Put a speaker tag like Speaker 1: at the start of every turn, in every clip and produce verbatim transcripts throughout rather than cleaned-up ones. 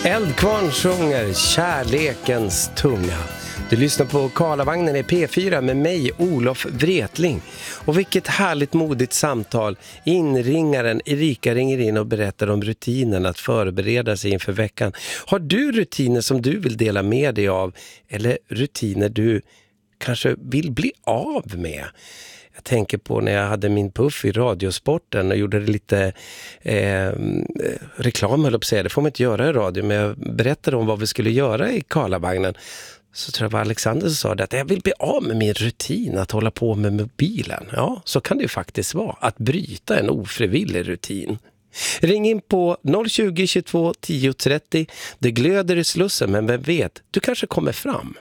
Speaker 1: Eldkvarn sjunger Kärlekens tunga. Du lyssnar på Karlavagnen i P fyra med mig, Olof Wretling. Och vilket härligt modigt samtal. Inringaren Erika ringer in och berättar om rutinen att förbereda sig inför veckan. Har du rutiner som du vill dela med dig av? Eller rutiner du kanske vill bli av med? Jag tänker på när jag hade min puff i Radiosporten och gjorde lite eh, reklam, höll jag på att säga. Det får man inte göra i radio, men jag berättade om vad vi skulle göra i Karlavagnen. Så tror jag var Alexander som sa det, att jag vill bli av med min rutin att hålla på med mobilen. Ja, så kan det ju faktiskt vara. Att bryta en ofrivillig rutin. Ring in på noll tjugo, tjugotvå, tio trettio. Det glöder i slussen, men vem vet, du kanske kommer fram.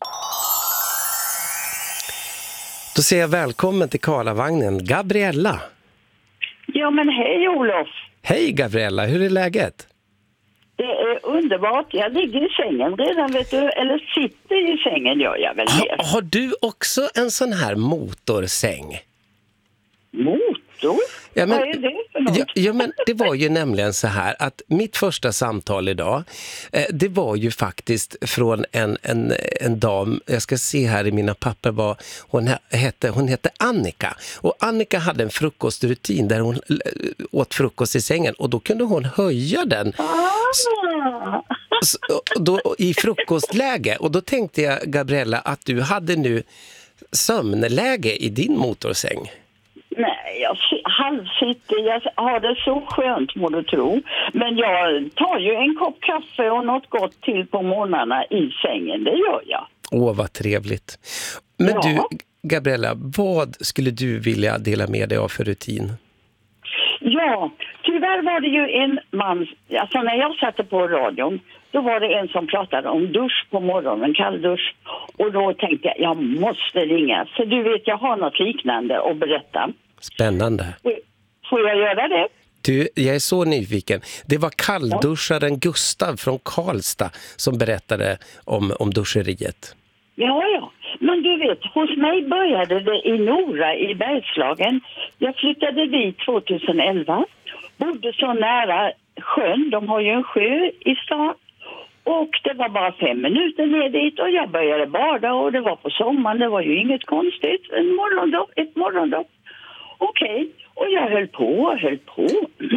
Speaker 1: Då säger jag välkommen till Karlavagnen, Gabriella.
Speaker 2: Ja, men hej Olof.
Speaker 1: Hej Gabriella, hur är läget?
Speaker 2: Det är underbart. Jag ligger i sängen redan, vet du. Eller sitter i sängen, gör jag väl mer.
Speaker 1: Ha, har du också en sån här motorsäng?
Speaker 2: Motor?
Speaker 1: Ja, men,
Speaker 2: vad är det för något?
Speaker 1: Ja, ja, men det var ju nämligen så här att mitt första samtal idag, eh, det var ju faktiskt från en, en, en dam, jag ska se här i mina papper vad hon hette, hon hette Annika. Och Annika hade en frukostrutin där hon åt frukost i sängen och då kunde hon höja den
Speaker 2: Ah.
Speaker 1: så, då, i frukostläge. Och då tänkte jag, Gabriella, att du hade nu sömnläge i din motorsäng.
Speaker 2: Nej, jag halvsitter, jag har det så skönt, må du tro. Men jag tar ju en kopp kaffe och något gott till på morgnarna i sängen, det gör jag.
Speaker 1: Åh, vad trevligt. Men
Speaker 2: ja.
Speaker 1: du, Gabriella, vad skulle du vilja dela med dig av för rutin?
Speaker 2: Ja, tyvärr var det ju en man, alltså när jag satte på radion, då var det en som pratade om dusch på morgonen, kalldusch. Och då tänkte jag, jag måste ringa. Så du vet, jag har något liknande att berätta.
Speaker 1: Spännande.
Speaker 2: Får jag göra det?
Speaker 1: Du, jag är så nyfiken. Det var kallduscharen Gustav från Karlstad som berättade om, om duscheriet.
Speaker 2: Ja, ja. Men du vet, hos mig började det i Nora i Bergslagen. Jag flyttade dit tjugoelva. Bodde så nära sjön. De har ju en sjö i stan. Och det var bara fem minuter ner dit och jag började bada och det var på sommaren. Det var ju inget konstigt. En morgondopp, ett morgondopp. Okej, okay. Och jag höll på och höll på.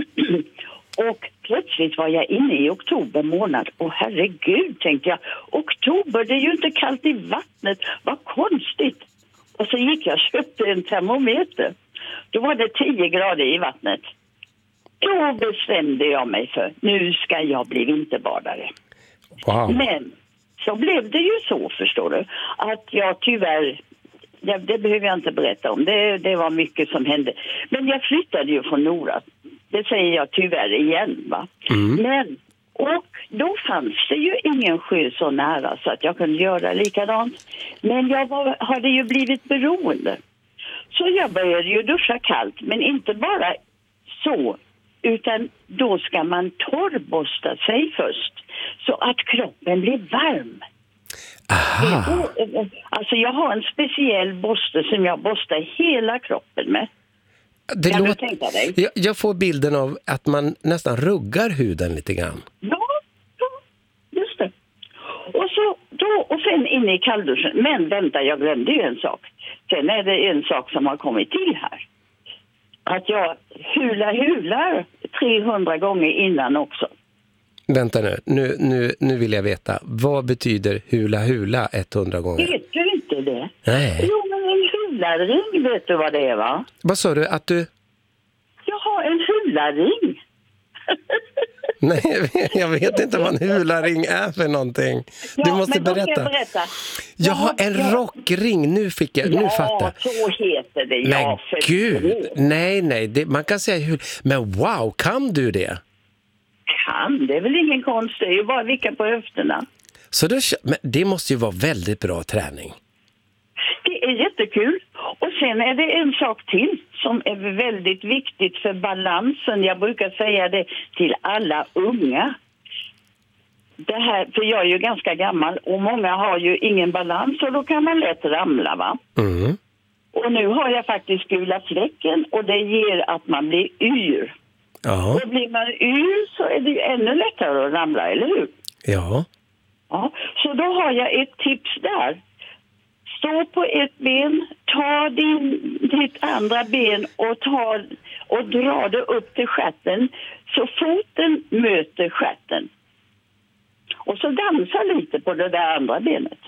Speaker 2: Och plötsligt var jag inne i oktober månad. Och herregud, tänkte jag. Oktober, det är ju inte kallt i vattnet. Vad konstigt. Och så gick jag och köpte en termometer. Då var det tio grader i vattnet. Då bestämde jag mig för, nu ska jag bli vinterbadare.
Speaker 1: Wow.
Speaker 2: Men så blev det ju så, förstår du. Att jag tyvärr, det, det behöver jag inte berätta om. Det, det var mycket som hände. Men jag flyttade ju från Nora. Det säger jag tyvärr igen, va.
Speaker 1: Mm.
Speaker 2: Men, och då fanns det ju ingen sjö så nära så att jag kunde göra likadant. Men jag var, hade ju blivit beroende. Så jag började ju duscha kallt, men inte bara så. Utan då ska man torrborsta sig först så att kroppen blir varm.
Speaker 1: Aha.
Speaker 2: Alltså jag har en speciell borste som jag borstar hela kroppen med.
Speaker 1: Det
Speaker 2: kan
Speaker 1: låter...
Speaker 2: du tänka dig?
Speaker 1: Jag, jag får bilden av att man nästan ruggar huden lite grann.
Speaker 2: Ja, ja, just det. Och så då och sen in i kallduschen. Men vänta, jag glömde ju en sak. Sen är det en sak som har kommit till här. Att jag hula hular trehundra gånger innan också.
Speaker 1: Vänta nu, nu, nu, nu vill jag veta. Vad betyder hula hula hundra gånger?
Speaker 2: Vet du inte det?
Speaker 1: Nej.
Speaker 2: Jo, men en hularing, vet du vad det är, va?
Speaker 1: Vad sa du? Att du...
Speaker 2: Jag har en hularing.
Speaker 1: Nej, jag vet inte vad en hularing är för någonting.
Speaker 2: Ja,
Speaker 1: du måste
Speaker 2: men då
Speaker 1: berätta.
Speaker 2: ska jag berätta.
Speaker 1: Jag har en
Speaker 2: ja.
Speaker 1: rockring, nu fick jag,
Speaker 2: ja,
Speaker 1: nu fattar.
Speaker 2: så heter det.
Speaker 1: Men
Speaker 2: ja, för
Speaker 1: gud,
Speaker 2: det.
Speaker 1: nej, nej, det, man kan säga hur, men wow, kan du det?
Speaker 2: Kan, det är väl ingen konst, det är ju bara vicka på höfterna.
Speaker 1: Så då, men det måste ju vara väldigt bra träning.
Speaker 2: Det är jättekul. Och sen är det en sak till som är väldigt viktigt för balansen. Jag brukar säga det till alla unga. Det här, för jag är ju ganska gammal och många har ju ingen balans och då kan man lätt ramla, va?
Speaker 1: Mm.
Speaker 2: Och nu har jag faktiskt gula fläcken och det ger att man blir yr.
Speaker 1: Ja.
Speaker 2: Och blir man yr så är det ju ännu lättare att ramla, eller hur?
Speaker 1: Ja.
Speaker 2: Ja, så då har jag ett tips där. Stå på ett ben, ta din, ditt andra ben och, ta, och dra det upp till stjärten så foten möter stjärten. Och så dansa lite på det där andra benet.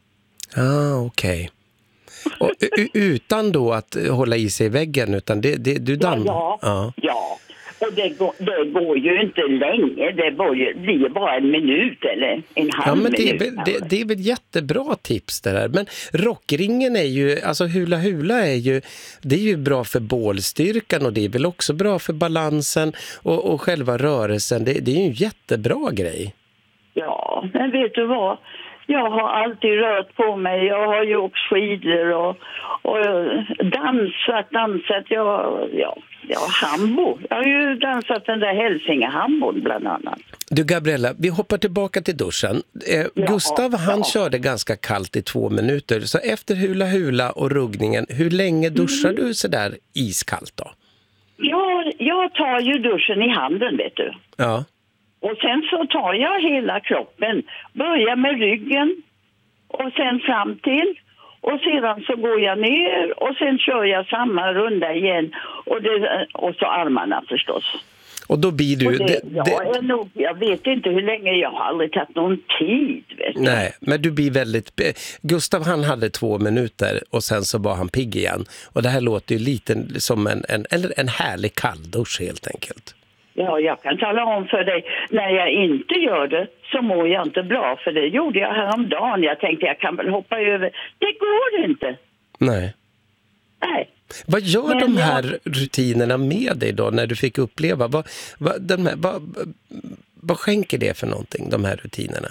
Speaker 1: Ah, okej. Okay. Och utan då att hålla i sig i väggen, utan det, det, du dansar?
Speaker 2: Ja, ja, ja. ja. Och det går, det går ju inte länge, det blir ju, blir bara en minut eller en halv
Speaker 1: ja, men det
Speaker 2: minut.
Speaker 1: Är väl, det, det är väl jättebra tips det där. Men rockringen är ju, alltså hula hula är ju, det är ju bra för bålstyrkan och det är väl också bra för balansen och, och själva rörelsen. Det, det är ju en jättebra grej.
Speaker 2: Ja, men vet du vad? Jag har alltid rört på mig. Jag har ju åkt skidor och, och dansat, dansat. Jag, ja, ja, hambo. Jag har ju dansat den där Hälsingehambon bland annat.
Speaker 1: Du Gabriella, vi hoppar tillbaka till duschen. Eh,
Speaker 2: ja,
Speaker 1: Gustav, han
Speaker 2: ja.
Speaker 1: körde ganska kallt i två minuter. Så efter hula hula och ruggningen, hur länge duschar mm. du så där iskallt då?
Speaker 2: Ja, jag tar ju duschen i handen, vet du.
Speaker 1: Ja.
Speaker 2: Och sen så tar jag hela kroppen. Börjar med ryggen och sen fram till. Och sedan så går jag ner och sen kör jag samma runda igen. Och, det, och så armarna förstås.
Speaker 1: Och då blir du...
Speaker 2: Det,
Speaker 1: det,
Speaker 2: jag,
Speaker 1: det...
Speaker 2: är nog, jag vet inte hur länge, jag har aldrig tagit någon tid. Vet
Speaker 1: Nej, men du blir väldigt... Gustav, han hade två minuter och sen så var han pigg igen. Och det här låter ju lite som en, en, eller en härlig kalldusch helt enkelt.
Speaker 2: Ja, jag kan tala om för dig, när jag inte gör det så mår jag inte bra, för det gjorde jag häromdagen. Jag tänkte jag kan väl hoppa över. Det går inte.
Speaker 1: Nej.
Speaker 2: Nej.
Speaker 1: Vad gör
Speaker 2: Men
Speaker 1: de här
Speaker 2: jag...
Speaker 1: rutinerna med dig då när du fick uppleva? Vad, vad, de här, vad, vad skänker det för någonting, de här rutinerna?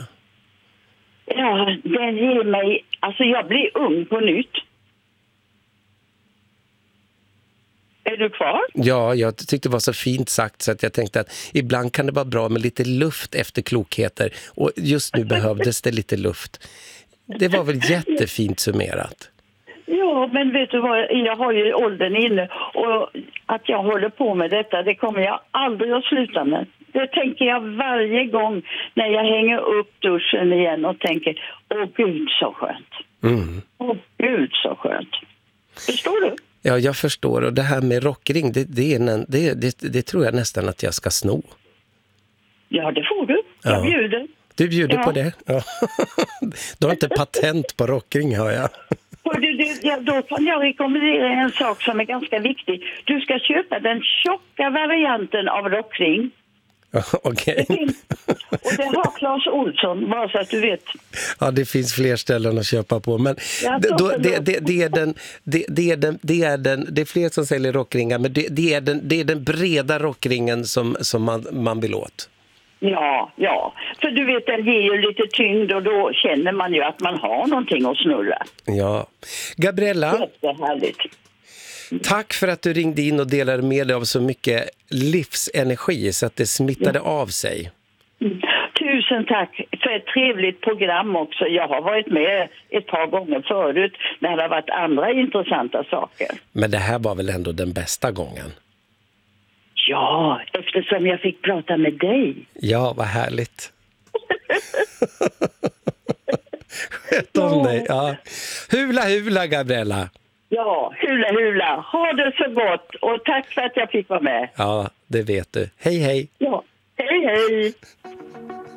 Speaker 2: Ja, den ger mig... Alltså jag blir ung på nytt. Är du kvar?
Speaker 1: Ja, jag tyckte det var så fint sagt så att jag tänkte att ibland kan det vara bra med lite luft efter klokheter. Och just nu behövdes det lite luft. Det var väl jättefint summerat.
Speaker 2: Ja, men vet du vad? Jag har ju åldern inne och att jag håller på med detta, det kommer jag aldrig att sluta med. Det tänker jag varje gång när jag hänger upp duschen igen och tänker, åh gud så skönt.
Speaker 1: Mm.
Speaker 2: Åh gud så skönt. Förstår du?
Speaker 1: Ja, jag förstår. Och det här med rockring, det, det, är en, det, det, det tror jag nästan att jag ska sno.
Speaker 2: Ja, det får du. Jag
Speaker 1: ja.
Speaker 2: bjuder.
Speaker 1: Du bjuder
Speaker 2: ja.
Speaker 1: på det? Ja. Du har inte patent på rockring, hör jag.
Speaker 2: Du, du, ja, då kan jag rekommendera en sak som är ganska viktig. Du ska köpa den tjocka varianten av rockring.
Speaker 1: Okej. Okay.
Speaker 2: Och det har Claes Olsson, bara så att du vet.
Speaker 1: Ja, det finns fler ställen att köpa på. Men
Speaker 2: ja,
Speaker 1: det, då, det, det, det, är den, det, det, är den, det, är den, det är fler som säljer rockringar, men det, det, är, den, det är den breda rockringen som, som man, man vill åt.
Speaker 2: Ja, ja. För du vet, den ger ju lite tyngd och då känner man ju att man har någonting att snurra.
Speaker 1: Ja. Gabriella,
Speaker 2: jättehärligt.
Speaker 1: Tack för att du ringde in och delade med dig av så mycket livsenergi så att det smittade ja. av sig.
Speaker 2: Mm. Tusen tack för ett trevligt program också. Jag har varit med ett par gånger förut när det har varit andra intressanta saker.
Speaker 1: Men det här var väl ändå den bästa gången?
Speaker 2: Ja, eftersom jag fick prata med dig.
Speaker 1: Ja, vad härligt. Sköt om dig. Ja. Hula hula, Gabriella.
Speaker 2: Ja, hula hula. Ha det så gott och tack för att jag fick vara med.
Speaker 1: Ja, det vet du. Hej hej.
Speaker 2: Ja, hej hej.